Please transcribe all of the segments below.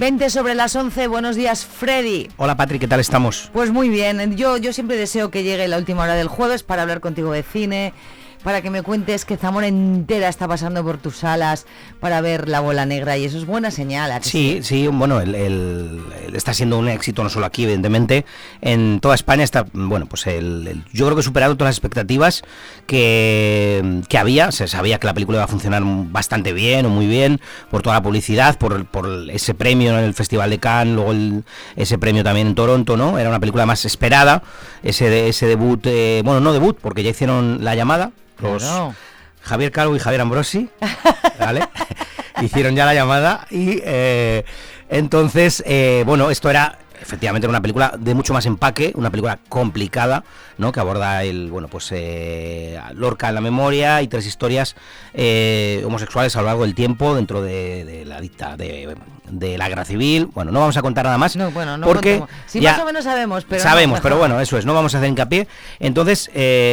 20 sobre las 11, buenos días, Freddy. Hola, Patri, ¿qué tal estamos? Pues muy bien, yo siempre deseo que llegue la última hora del jueves para hablar contigo de cine, para que me cuentes que Zamora entera está pasando por tus salas para ver La Bola Negra, y eso es buena señal. Sí, bueno, él está siendo un éxito no solo aquí, evidentemente, en toda España está, bueno, pues yo creo que superado todas las expectativas que había. Se sabía que la película iba a funcionar bastante bien o muy bien por toda la publicidad, por ese premio en el Festival de Cannes, luego ese premio también en Toronto, ¿no? Era una película más esperada, ese debut, bueno, no debut, porque ya hicieron La Llamada. Claro. Javier Calvo y Javier Ambrosi, ¿vale? Hicieron ya La Llamada y entonces, bueno, esto era efectivamente una película de mucho más empaque, una película complicada, ¿no? Que aborda Lorca en la memoria y 3 historias homosexuales a lo largo del tiempo dentro de la dicta de la guerra civil. Bueno, no vamos a contar nada más. No, bueno, no porque contemos. Sí, ya más o menos sabemos, pero sabemos, pero bueno, eso es, no vamos a hacer hincapié. Entonces,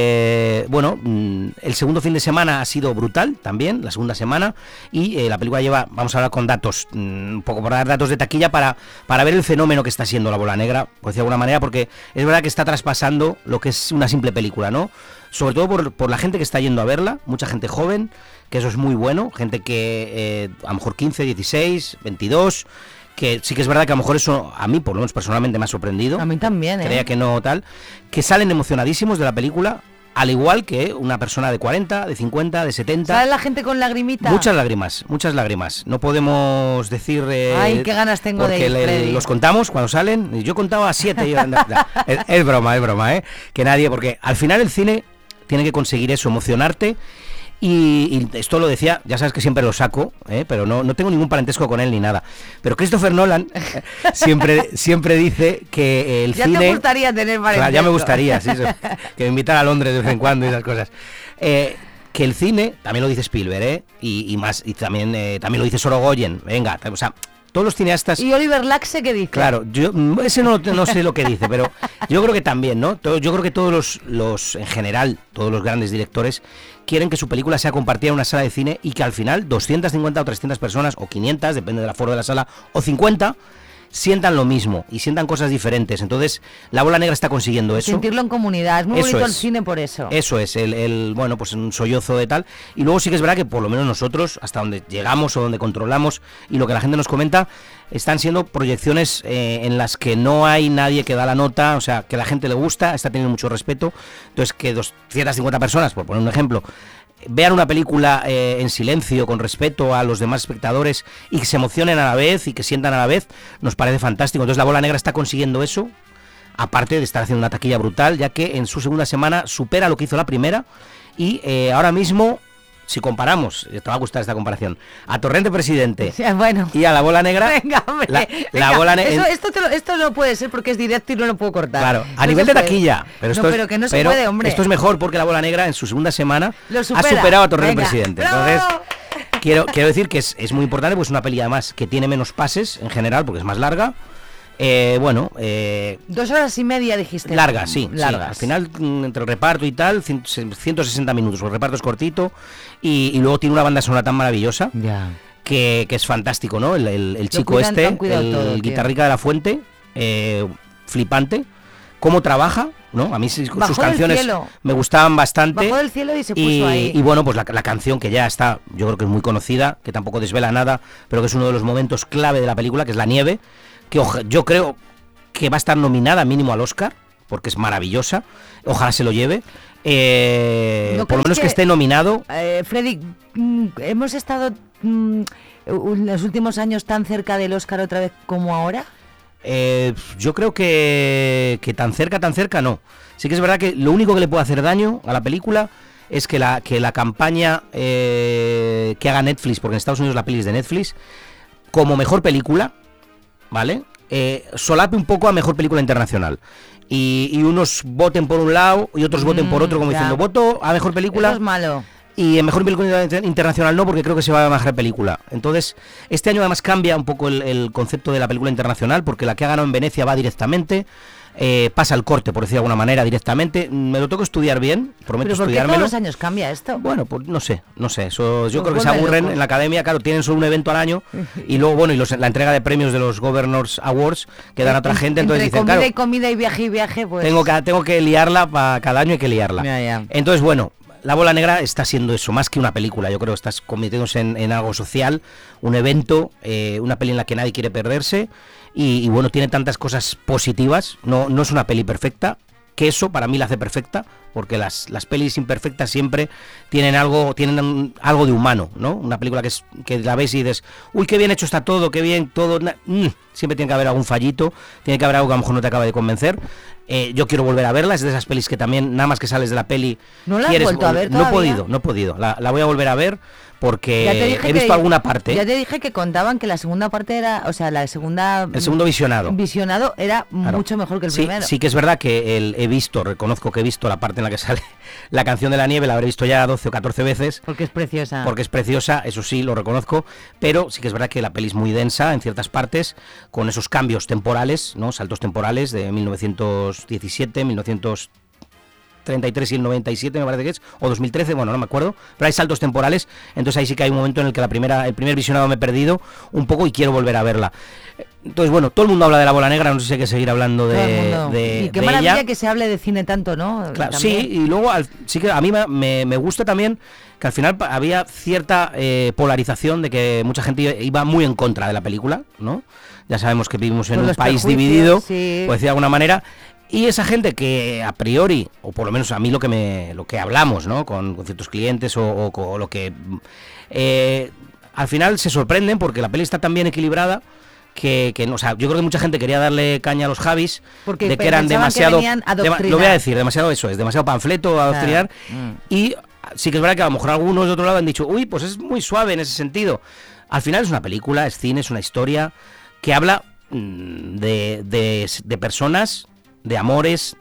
bueno, el segundo fin de semana ha sido brutal también, la segunda semana, y la película vamos a hablar con datos, un poco por dar datos de taquilla para ver el fenómeno que está siendo La Bola Negra, por decir de alguna manera, porque es verdad que está traspasando lo que es una simple película, ¿no? Sobre todo por la gente que está yendo a verla, mucha gente joven, que eso es muy bueno, gente que a lo mejor 15, 16, 22, que sí que es verdad que a lo mejor eso a mí, por lo menos personalmente, me ha sorprendido. A mí también, Creía que no tal, que salen emocionadísimos de la película, al igual que una persona de 40, de 50, de 70. ¿Sale la gente con lagrimita? Muchas lágrimas. No podemos decir... Ay, qué ganas tengo de ir, Freddy. Los contamos cuando salen. Yo contaba 7. Es broma, ¿eh? Que nadie... Porque al final el cine tiene que conseguir eso, emocionarte. Y esto lo decía, ya sabes que siempre lo saco, pero no tengo ningún parentesco con él ni nada. Pero Christopher Nolan siempre dice que el cine... Ya te gustaría tener parentesco. Claro, ya me gustaría, sí, que me invitara a Londres de vez en cuando y esas cosas. Que el cine, también lo dice Spielberg, y también lo dice Sorogoyen, venga, o sea... Todos los cineastas... ¿Y Oliver Laxe qué dice? Claro, ese no sé lo que dice, pero yo creo que también, ¿no? Yo creo que todos en general, todos los grandes directores quieren que su película sea compartida en una sala de cine y que al final 250 o 300 personas, o 500, depende del aforo de la sala, o 50... sientan lo mismo y sientan cosas diferentes. Entonces, La Bola Negra está consiguiendo eso. Sentirlo en comunidad, es muy bonito el cine por eso. Eso es, bueno, pues un sollozo de tal. Y luego sí que es verdad que por lo menos nosotros, hasta donde llegamos o donde controlamos y lo que la gente nos comenta, están siendo proyecciones en las que no hay nadie que da la nota, o sea, que a la gente le gusta, está teniendo mucho respeto. Entonces, que 250 personas, por poner un ejemplo, vean una película en silencio, con respeto a los demás espectadores y que se emocionen a la vez y que sientan a la vez, nos parece fantástico. Entonces La Bola Negra está consiguiendo eso, aparte de estar haciendo una taquilla brutal, ya que en su segunda semana supera lo que hizo la primera y ahora mismo, si comparamos, te va a gustar esta comparación, a Torrente Presidente y a La Bola Negra... Venga, hombre, esto no puede ser porque es directo y no lo puedo cortar. Claro, a nivel de taquilla. Pero que no se puede, hombre. Esto es mejor porque La Bola Negra en su segunda semana ha superado a Torrente Presidente. Entonces, quiero decir que es muy importante, pues una peli además que tiene menos pases en general porque es más larga. 2 horas y media dijiste. Largas, sí. Largas. Al final, entre el reparto y tal, 160 minutos. El reparto es cortito y luego tiene una banda sonora tan maravillosa que es fantástico, ¿no? El chico el guitarrica de La Fuente, flipante. Cómo trabaja, ¿no? A mí sus canciones me gustaban bastante. Bajó del cielo y se puso ahí. Y bueno, pues la canción que ya está, yo creo que es muy conocida, que tampoco desvela nada, pero que es uno de los momentos clave de la película, que es La Nieve, que yo creo que va a estar nominada mínimo al Oscar, porque es maravillosa. Ojalá se lo lleve. Por lo menos que esté nominado. Freddy, ¿hemos estado en los últimos años tan cerca del Oscar otra vez como ahora? Yo creo que tan cerca no. Sí que es verdad que lo único que le puede hacer daño a la película es que la campaña que haga Netflix, porque en Estados Unidos la peli es de Netflix, como mejor película, ¿vale? Solape un poco a mejor película internacional. Y unos voten por un lado y otros voten por otro, como diciendo, voto a mejor película. Eso es malo. Y en mejor película internacional no, porque creo que se va a mejor película. Entonces, este año además cambia un poco el concepto de la película internacional, porque la que ha ganado en Venecia va directamente. pasa el corte, por decir de alguna manera, directamente. Me lo tengo que estudiar bien, prometo ¿Pero por qué estudiármelo. todos los años cambia esto? Bueno, pues no sé, eso yo Pues creo que se vuelve aburren locos. en la academia, claro, tienen solo un evento al año y luego, bueno, la entrega de premios de los Governors Awards que dan a otra gente, entonces Entre dicen, comida claro, y comida y viaje, pues... tengo que liarla, cada año hay que liarla. Ya. Entonces, bueno, La Bola Negra está siendo eso, más que una película, yo creo que estás convirtiéndose en algo social, un evento, una peli en la que nadie quiere perderse y bueno, tiene tantas cosas positivas, no es una peli perfecta, que eso para mí la hace perfecta, porque las pelis imperfectas siempre tienen algo de humano, ¿no? Una película que la ves y dices, uy, qué bien hecho está todo, qué bien todo, siempre tiene que haber algún fallito, tiene que haber algo que a lo mejor no te acaba de convencer. Yo quiero volver a verla, es de esas pelis que también, nada más que sales de la peli... ¿No la has vuelto a ver todavía? No he podido, la voy a volver a ver porque Ya te dije he visto alguna parte. Ya te dije que contaban que la segunda parte era, o sea, el segundo visionado era claro, mucho mejor que el sí, primero. Sí que es verdad que reconozco que he visto la parte en la que sale la canción de la nieve, la habré visto ya 12 o 14 veces. Porque es preciosa. Porque es preciosa, eso sí, lo reconozco, pero sí que es verdad que la peli es muy densa en ciertas partes, con esos cambios temporales, ¿no? Saltos temporales de 1917, 1933 y el 97 me parece que es, o 2013, bueno, no me acuerdo, pero hay saltos temporales, entonces ahí sí que hay un momento en el que el primer visionado me he perdido un poco y quiero volver a verla. Entonces, bueno, todo el mundo habla de La Bola Negra, no sé si hay que seguir hablando de y qué de maravilla ella. que se hable de cine tanto, ¿no? Claro, También. sí, y luego sí que a mí me gusta también que al final había cierta polarización de que mucha gente iba muy en contra de la película, ¿no? Ya sabemos que vivimos en Con un los país prejuicios, dividido, sí. por decir de alguna manera, y esa gente que a priori, o por lo menos a mí lo que hablamos, ¿no? Con ciertos clientes o lo que... al final se sorprenden porque la peli está tan bien equilibrada que no, o sea, yo creo que mucha gente quería darle caña a los Javis Porque de que eran pensaban que demasiado... venían a adoctrinar. lo voy a decir, demasiado eso, es demasiado panfleto a adoctrinar, y sí que es verdad que a lo mejor algunos de otro lado han dicho, uy, pues es muy suave en ese sentido. Al final es una película, es cine, es una historia que habla de personas, de amores,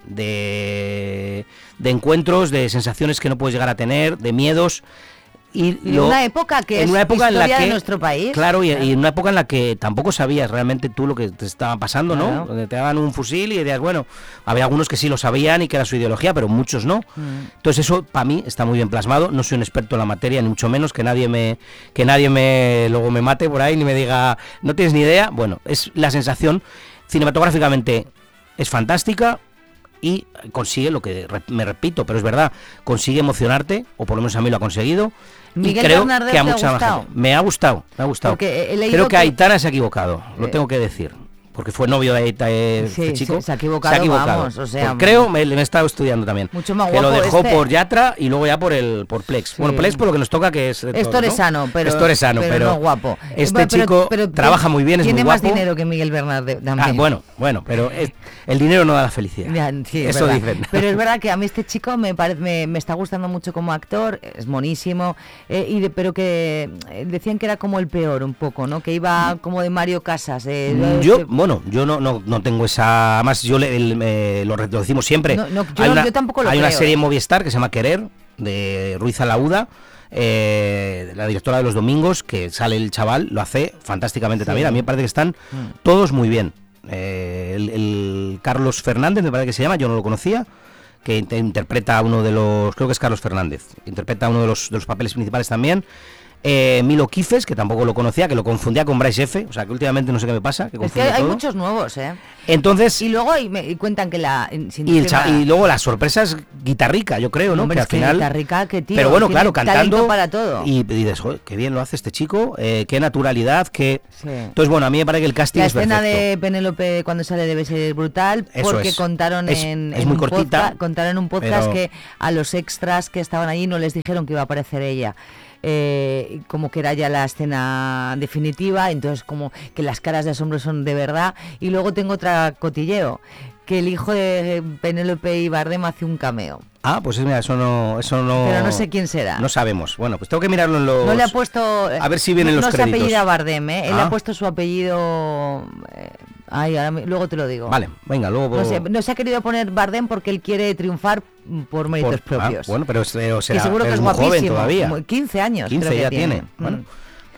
de encuentros, de sensaciones que no puedes llegar a tener, de miedos. Y una época que es historia de nuestro país. Claro, y en una época en la que tampoco sabías realmente tú lo que te estaba pasando, ¿no? Claro. Donde te daban un fusil y decías, bueno, había algunos que sí lo sabían y que era su ideología, pero muchos no. Entonces eso para mí está muy bien plasmado. No soy un experto en la materia, ni mucho menos, que nadie me luego me mate por ahí ni me diga, no tienes ni idea. Bueno, es la sensación, cinematográficamente es fantástica y consigue lo que me repito, pero es verdad, consigue emocionarte, o por lo menos a mí lo ha conseguido. Miguel y creo Bernardet, que a ¿te ha mucha más gustado? gente. Me ha gustado. Porque he leído Creo que que- Aitana se ha equivocado, lo tengo que decir. Porque fue novio de este chico. se ha equivocado, vamos, o sea, Pues creo, me he estado estudiando también. Mucho más que lo guapo dejó este. por Yatra y luego ya por Plex. Sí. Bueno, Plex por lo que nos toca, que es... Es toresano, pero pero no guapo. Este chico trabaja muy bien, es muy tiene guapo. más dinero que Miguel Bernardet también. Bueno, pero el dinero no da la felicidad. Ya, sí, es eso verdad. dicen. Pero es verdad que a mí este chico me está gustando mucho como actor, es monísimo, pero que decían que era como el peor un poco, ¿no? Que iba como de Mario Casas. Yo no tengo esa... Además, yo lo decimos siempre. Yo tampoco lo Hay una creo, serie en Movistar que se llama Querer, de Ruiz Alauda, la directora de Los Domingos, que sale el chaval, lo hace fantásticamente también. A mí me parece que están todos muy bien. El Carlos Fernández, me parece que se llama, yo no lo conocía, que interpreta a uno de los... Creo que es Carlos Fernández. Interpreta a uno de los papeles principales también. Milo Kifes, que tampoco lo conocía, que lo confundía con Bryce F. O sea, que últimamente no sé qué me pasa. Es que hay muchos nuevos, ¿eh? Entonces... Y luego y cuentan que y luego la sorpresa es Guitarrica, yo creo, ¿no? Hombre, que es al final... Guitarrica, que tío, pero bueno, tiene claro, cantando... talento para todo. Y dices, joder, qué bien lo hace este chico, qué naturalidad, qué... Sí. Entonces, bueno, a mí me parece que el casting La es escena perfecto. de Penélope cuando sale debe ser brutal, Eso porque es. contaron Es en muy un cortita, podcast, contaron en un podcast pero- que a los extras que estaban allí no les dijeron que iba a aparecer ella. Como que era ya la escena definitiva, entonces como que las caras de asombro son de verdad. Y luego tengo otra cotilleo, que el hijo de Penélope y Bardem hace un cameo. Ah, pues mira, eso no... Pero no sé quién será. No sabemos. Bueno, pues tengo que mirarlo en los... No le ha puesto... A ver si vienen no, los no créditos. se apellida Bardem, ¿eh? Él Ah. ha puesto su apellido... luego te lo digo. Vale, venga, luego... No se ha querido poner Bardem porque él quiere triunfar por méritos propios. bueno, pero será, que seguro que es es muy joven guapísimo. todavía. 15 años. 15 creo que ya tiene. Mm. Bueno,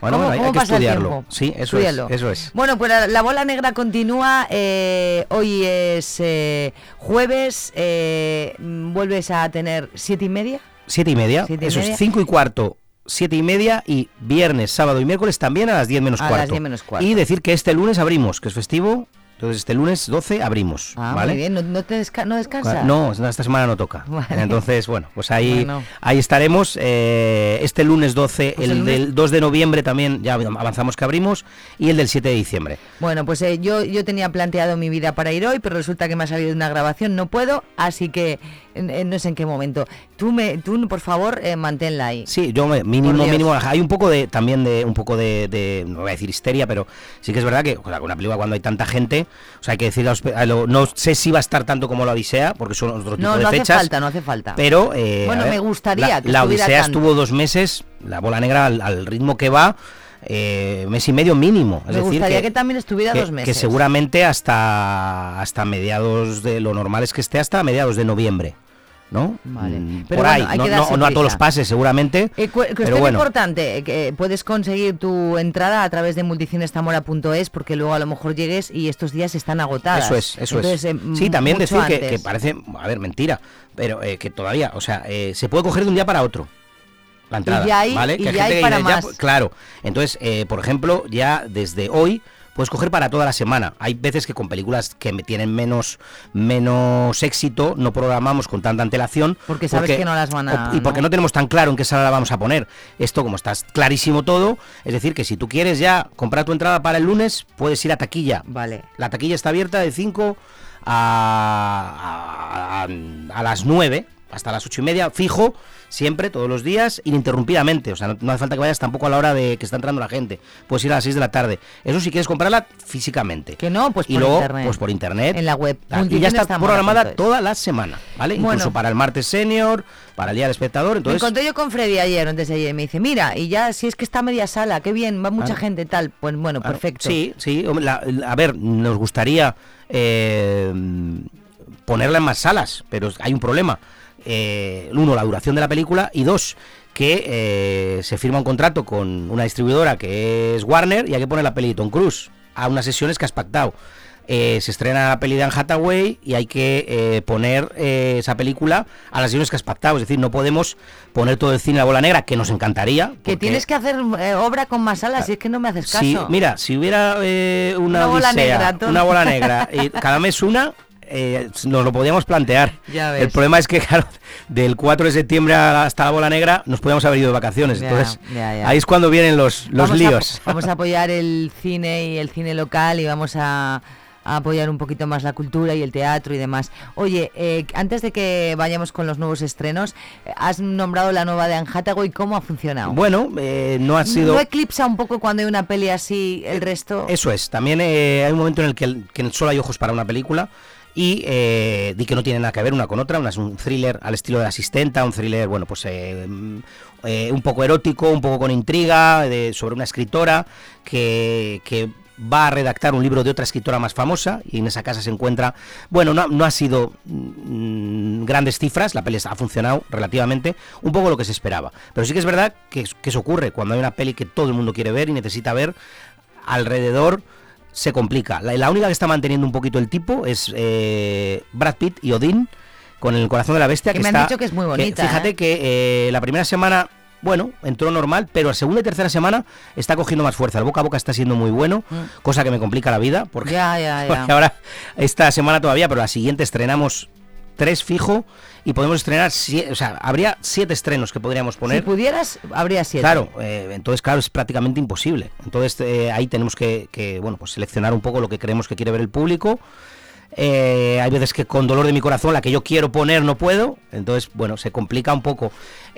Bueno, ¿Cómo hay que pasa el estudiarlo. tiempo? Sí, eso es. Bueno, pues la bola negra continúa. Hoy es jueves. Vuelves a tener 7:30. 7:30. Eso es 5:15. 7:30 y viernes, sábado y miércoles también a las 10 menos cuarto. A las 10 menos cuarto. Y decir que este lunes abrimos, que es festivo. Entonces este lunes 12 abrimos, ¿vale? Muy bien, ¿no descansas? No, esta semana no toca. Vale. Entonces, bueno, pues ahí estaremos. Este lunes 12, pues el del 2 de noviembre también, ya avanzamos que abrimos, y el del 7 de diciembre. Bueno, pues yo tenía planteado mi vida para ir hoy, pero resulta que me ha salido una grabación, no puedo, así que no sé en qué momento. Tú por favor, manténla ahí. Sí, yo mínimo. Hay un poco de no voy a decir histeria, pero sí que es verdad que una película cuando hay tanta gente, o sea, hay que decir, no sé si va a estar tanto como la Odisea, porque son otro tipo de fechas. No hace falta. Pero, bueno, me gustaría que la Odisea tanto. estuvo 2 meses, la bola negra al ritmo que va, mes y medio mínimo. Me gustaría que también estuviera 2 meses. Que seguramente hasta mediados de lo normal es que esté hasta mediados de noviembre. ¿No? Vale. Pero por ahí, no a todos los pases seguramente. Cuestión bueno. Importante, que puedes conseguir tu entrada a través de multicineszamora.es, porque luego a lo mejor llegues y estos días están agotadas. Eso es. Sí, también decir que parece, a ver, mentira, pero que todavía, o sea, se puede coger de un día para otro la entrada, ¿vale? Y ya hay para más. Claro, entonces, por ejemplo, ya desde hoy puedes coger para toda la semana. Hay veces que con películas que tienen menos éxito no programamos con tanta antelación. Porque sabes que no las van a... Y porque no tenemos tan claro en qué sala la vamos a poner. Esto, como está clarísimo todo, es decir, que si tú quieres ya comprar tu entrada para el lunes, puedes ir a taquilla. Vale. La taquilla está abierta de 5 a las 9, hasta las 8:30, fijo, siempre, todos los días, ininterrumpidamente. O sea, no hace falta que vayas tampoco a la hora de que está entrando la gente. Puedes ir a las 6 de la tarde. Eso si quieres comprarla físicamente. Que no, pues y por luego, internet. Pues por internet. En la web. Y ya está programada toda la semana, ¿vale? Bueno. Incluso para el martes senior, para el día del espectador. Entonces... Me encontré yo con Freddy ayer, antes de ayer, y me dice, mira, y ya si es que está media sala, qué bien, va mucha gente tal. Pues bueno, perfecto. Sí, a ver, nos gustaría ponerla en más salas, pero hay un problema. 1, la duración de la película, y 2, que se firma un contrato con una distribuidora que es Warner y hay que poner la peli de Tom Cruise a unas sesiones que has pactado. Se estrena la peli de Anne Hathaway y hay que poner esa película a las sesiones que has pactado. Es decir, no podemos poner todo el cine a la bola negra, que nos encantaría. Que tienes que hacer obra con más salas, y es que no me haces caso. Sí, mira, si hubiera una Odisea, una bola negra, y cada mes una... nos lo podíamos plantear. Ya el problema es que, claro, del 4 de septiembre hasta la bola negra nos podíamos haber ido de vacaciones. Entonces, ahí es cuando vienen los líos. Vamos a apoyar el cine y el cine local, y vamos a apoyar un poquito más la cultura y el teatro y demás. Oye, antes de que vayamos con los nuevos estrenos, has nombrado la nueva de Anne Hathaway. ¿Cómo ha funcionado? Bueno, no ha sido... ¿No eclipsa un poco cuando hay una peli así el resto? Eso es. También hay un momento en el que solo hay ojos para una película. Y di que no tiene nada que ver una con otra. Una es un thriller al estilo de Asistenta, un thriller, bueno, pues un poco erótico, un poco con intriga, sobre una escritora que va a redactar un libro de otra escritora más famosa, y en esa casa se encuentra, bueno, no ha sido grandes cifras, la peli ha funcionado relativamente, un poco lo que se esperaba, pero sí que es verdad que eso ocurre cuando hay una peli que todo el mundo quiere ver y necesita ver alrededor. Se complica. La única que está manteniendo un poquito el tipo es Brad Pitt y Odin con El corazón de la bestia, que me han dicho que es muy bonita. Fíjate que la primera semana, bueno, entró normal, pero la segunda y tercera semana está cogiendo más fuerza. El boca a boca está siendo muy bueno, cosa que me complica la vida, porque ahora, esta semana todavía, pero la siguiente estrenamos 3 fijo, y podemos estrenar, o sea, habría 7 estrenos que podríamos poner. Si pudieras, habría 7. Claro, entonces, claro, es prácticamente imposible. Entonces, ahí tenemos que bueno, pues seleccionar un poco lo que creemos que quiere ver el público. Hay veces que con dolor de mi corazón la que yo quiero poner no puedo, entonces, bueno, se complica un poco.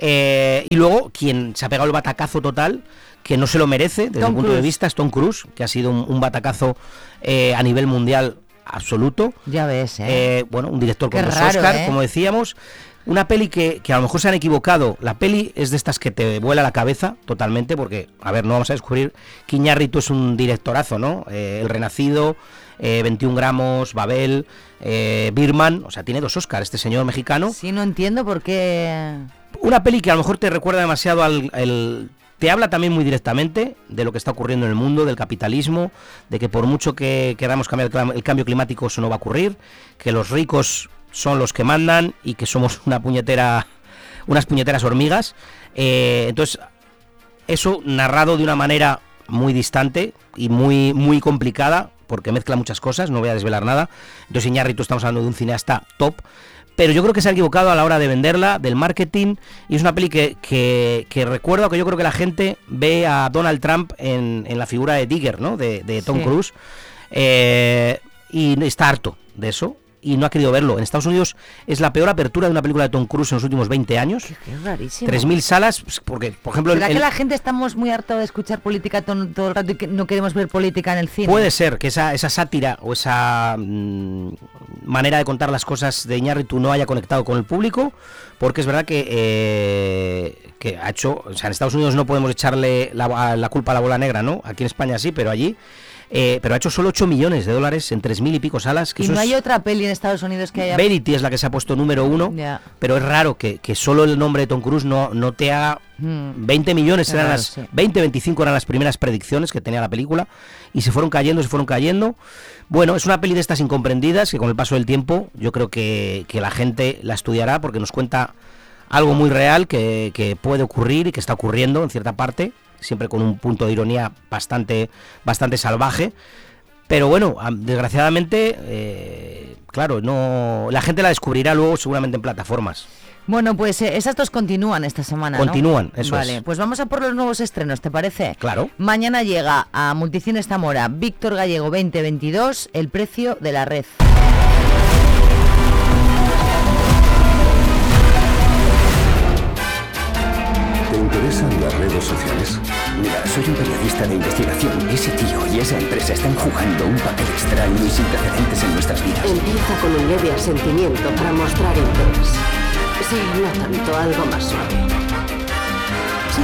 Y luego, quien se ha pegado el batacazo total, que no se lo merece, desde mi punto de vista, es Tom Cruise, que ha sido un batacazo a nivel mundial absoluto. Ya ves, bueno, un director con los Oscar, como decíamos. Una peli que a lo mejor se han equivocado. La peli es de estas que te vuela la cabeza totalmente, porque, a ver, no vamos a descubrir que Iñárritu es un directorazo, ¿no? El Renacido, 21 gramos, Babel, Birdman, o sea, tiene 2 Oscar este señor mexicano. Sí, no entiendo por qué. Una peli que a lo mejor te recuerda demasiado al te habla también muy directamente de lo que está ocurriendo en el mundo, del capitalismo, de que por mucho que queramos cambiar el cambio climático, eso no va a ocurrir, que los ricos son los que mandan y que somos unas puñeteras hormigas. Entonces, eso narrado de una manera muy distante y muy complicada, porque mezcla muchas cosas, no voy a desvelar nada. Entonces, Iñárritu, estamos hablando de un cineasta top, pero yo creo que se ha equivocado a la hora de venderla, del marketing, y es una peli que recuerdo que yo creo que la gente ve a Donald Trump en la figura de Digger, ¿no? De Tom Cruise, y está harto de eso, y no ha querido verlo. En Estados Unidos es la peor apertura de una película de Tom Cruise en los últimos 20 años. Qué rarísimo. 3.000 salas, porque, por ejemplo... ¿Será que la gente estamos muy harta de escuchar política todo el rato y que no queremos ver política en el cine? Puede ser que esa sátira o esa manera de contar las cosas de Iñárritu no haya conectado con el público, porque es verdad que ha hecho... O sea, en Estados Unidos no podemos echarle la culpa a la bola negra, ¿no? Aquí en España sí, pero allí... pero ha hecho solo 8 millones de dólares en 3.000 y pico salas. Que y no hay otra peli en Estados Unidos que haya... Verity es la que se ha puesto número 1, pero es raro que solo el nombre de Tom Cruise no te haga... 20 millones eran las... 20, 25 eran las primeras predicciones que tenía la película, y se fueron cayendo. Bueno, es una peli de estas incomprendidas que con el paso del tiempo yo creo que la gente la estudiará, porque nos cuenta algo muy real que puede ocurrir y que está ocurriendo en cierta parte, siempre con un punto de ironía bastante salvaje, pero bueno, desgraciadamente, claro, no, la gente la descubrirá luego seguramente en plataformas. Bueno, pues esas dos continúan esta semana, ¿no? Continúan, eso vale, pues vamos a por los nuevos estrenos, ¿te parece? Claro. Mañana llega a Multicines Zamora Víctor Gallego 2022, El precio de la red. ¿Te interesan las redes sociales? Mira, soy un periodista de investigación. Ese tío y esa empresa están jugando un papel extraño y sin precedentes en nuestras vidas. Empieza con un leve asentimiento para mostrar interés. Sí, no tanto, algo más suave. ¿Sí?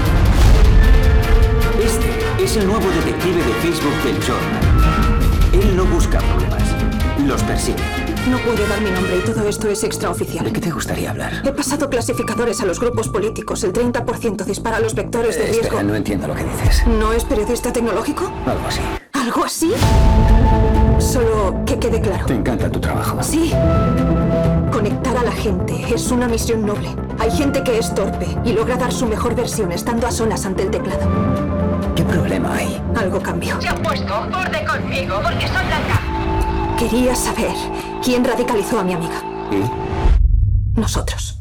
Este es el nuevo detective de Facebook del Journal. Él no busca problemas, los persigue. No puede dar mi nombre y todo esto es extraoficial. ¿De qué te gustaría hablar? He pasado clasificadores a los grupos políticos. El 30% dispara los vectores de riesgo. Espera, no entiendo lo que dices. ¿No es periodista tecnológico? Algo así. ¿Algo así? Solo que quede claro. ¿Te encanta tu trabajo? Sí. Conectar a la gente es una misión noble. Hay gente que es torpe y logra dar su mejor versión estando a solas ante el teclado. ¿Qué problema hay? Algo cambió. Se ha puesto borde conmigo porque soy blanca. Quería saber quién radicalizó a mi amiga. ¿Y? Nosotros.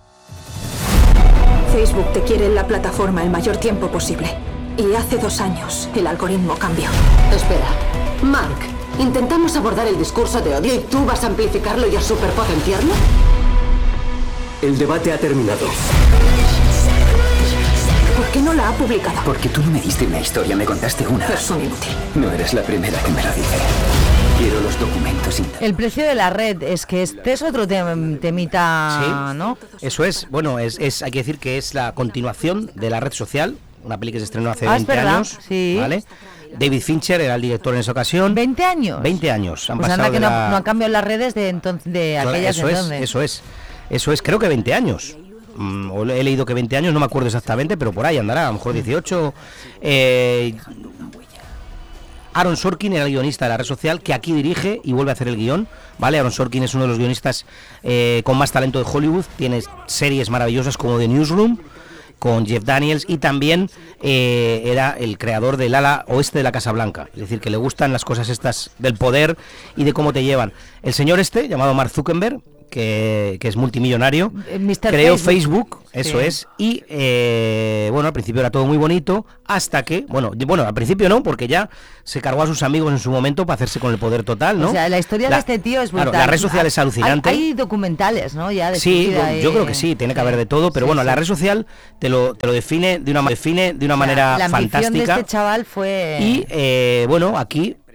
Facebook te quiere en la plataforma el mayor tiempo posible. Y hace 2 años el algoritmo cambió. Espera, Mark, intentamos abordar el discurso de odio y tú vas a amplificarlo y a superpotenciarlo. El debate ha terminado. ¿Por qué no la ha publicado? Porque tú no me diste una historia, me contaste una. Es un inútil. No eres la primera que me lo dice. Quiero los documentos. El precio de la red, es que este es otro temita, ¿sí? ¿no? Eso es, bueno, hay que decir que es la continuación de La red social, una peli que se estrenó hace 20 años, sí. ¿vale? David Fincher era el director en esa ocasión. ¿20 años? 20 años. Han pues pasado anda que de no han cambiado las redes de entonces, de aquellas de entonces. Eso es, creo que 20 años. O he leído que 20 años, no me acuerdo exactamente, pero por ahí andará, a lo mejor 18. Aaron Sorkin era el guionista de La red social, que aquí dirige y vuelve a hacer el guión, ¿vale? Aaron Sorkin es uno de los guionistas con más talento de Hollywood, tiene series maravillosas como The Newsroom, con Jeff Daniels, y también era el creador del ala oeste de la Casa Blanca, es decir, que le gustan las cosas estas del poder y de cómo te llevan. El señor llamado Mark Zuckerberg, que es multimillonario, creó Facebook, eso sí. Es, y bueno, al principio era todo muy bonito, hasta que, bueno, al principio no, porque ya se cargó a sus amigos en su momento para hacerse con el poder total, ¿no? O sea, la historia de este tío es brutal. Claro, la red social es alucinante. Hay documentales, ¿no? Ya de sí, yo creo que sí, tiene que haber de todo, pero sí, bueno, sí. La red social te lo define de una manera la fantástica. La ambición de este chaval fue... Y, bueno, aquí